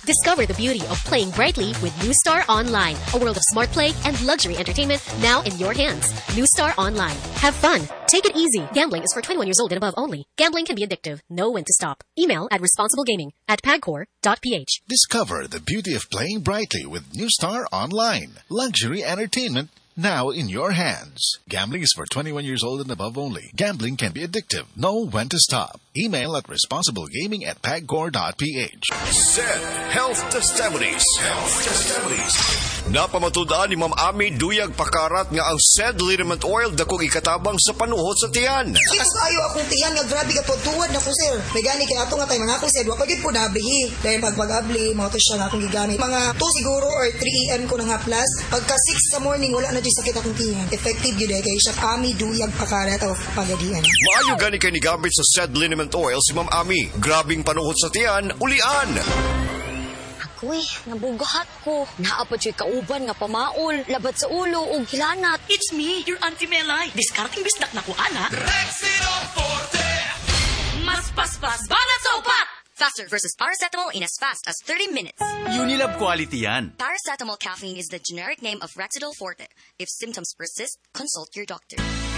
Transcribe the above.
Discover the beauty of playing brightly with New Star Online, a world of smart play and luxury entertainment now in your hands. New Star Online. Have fun. Take it easy. Gambling is for 21 years old and above only. Gambling can be addictive. Know when to stop. Email at responsiblegaming@pagcor.ph. Discover the beauty of playing brightly with New Star Online. Luxury entertainment now in your hands. Gambling is for 21 years old and above only. Gambling can be addictive. Know when to stop. Email at responsiblegaming@pagcor.ph. SED Health Testimonies. Napamatudaan ni Ma'am Ami Duyag Pakarat nga ang SED liniment oil dakong ikatabang sa panuhot sa tiyan. Mas ayo akong tiyan nga grabe ka tuwad na ko sir. May gani kay ato nga tay mga ako SED wa pagid po nablihi. Dahil pag-abli mo to siya nga akong gigamit. Mga 2 siguro or 3 AM ko na nga plus. Pagka 6 sa morning wala na di sakit akong tiyan. Effective gyud kay siya Ami Duyag Pakarat of Pagadian. Maayo gani kay ni gamit sa SED liniment oil si Ma'am Ami. Grabing panuhot sa tiyan, ulian. Uy, nabugahat ko. Naapad siya kauban nga pamaol, labat sa ulo, ug hilanat. It's me, your Auntie Melay. Diskarting bisdak na ko, ana. Rexidol Forte! Mas paspas, banat sa upat! Faster versus paracetamol in as fast as 30 minutes. Unilab quality yan. Paracetamol caffeine is the generic name of Rexidol Forte. If symptoms persist, consult your doctor.